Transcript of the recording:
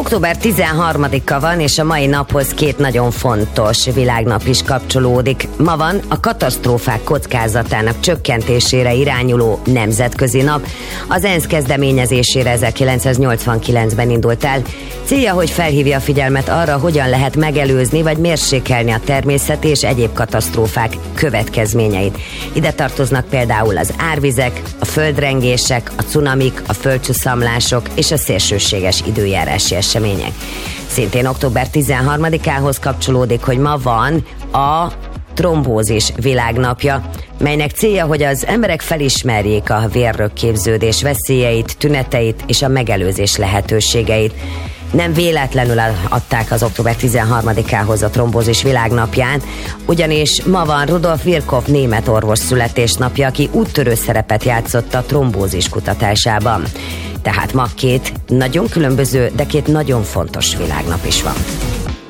Október 13-a van, és a mai naphoz két nagyon fontos világnap is kapcsolódik. Ma van a katasztrófák kockázatának csökkentésére irányuló nemzetközi nap. Az ENSZ kezdeményezésére 1989-ben indult el. Célja, hogy felhívja a figyelmet arra, hogyan lehet megelőzni vagy mérsékelni a természeti és egyéb katasztrófák következményeit. Ide tartoznak például az árvizek, a földrengések, a cunamik, a földcsúszamlások és a szélsőséges időjárási események. Szintén október 13-ához kapcsolódik, hogy ma van a trombózis világnapja, melynek célja, hogy az emberek felismerjék a vérrögképződés veszélyeit, tüneteit és a megelőzés lehetőségeit. Nem véletlenül adták az október 13-ához a trombózis világnapján, ugyanis ma van Rudolf Virchow német orvos születésnapja, aki úttörő szerepet játszott a trombózis kutatásában. Tehát ma két nagyon különböző, de két nagyon fontos világnap is van.